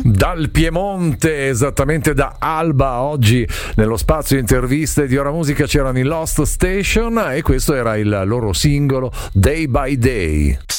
Dal Piemonte, esattamente da Alba, oggi nello spazio interviste di Ora Musica c'erano i Lost Station e questo era il loro singolo Day by Day.